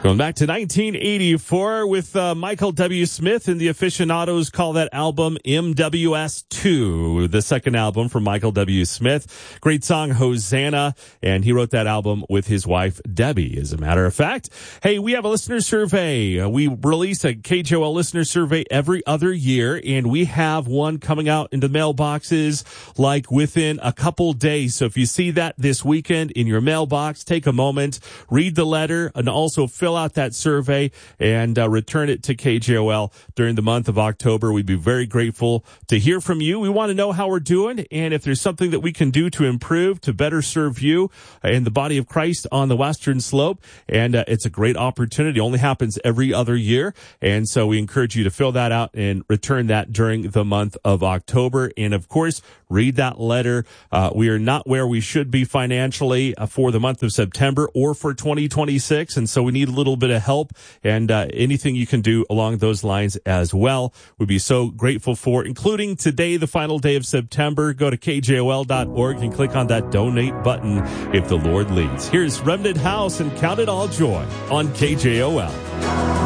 Going back to 1984 with Michael W. Smith, and the aficionados call that album MWS2, the second album from Michael W. Smith. Great song, Hosanna, and he wrote that album with his wife, Debbie, as a matter of fact. Hey, we have a listener survey. We release a KJOL listener survey every other year, and we have one coming out into mailboxes like within a couple days. So if you see that this weekend in your mailbox, take a moment, read the letter, and also fill out that survey and return it to KJOL during the month of October. We'd be very grateful to hear from you. We want to know how we're doing, and if there's something that we can do to improve, to better serve you in the body of Christ on the Western Slope. And it's a great opportunity. It only happens every other year. And so we encourage you to fill that out and return that during the month of October. And of course, read that letter. We are not where we should be financially for the month of September or for 2026. And so we need a little bit of help, and anything you can do along those lines as well. We'd be so grateful for, including today, the final day of September. Go to KJOL.org and click on that donate button if the Lord leads. Here's Remnant House and Count It All Joy on KJOL.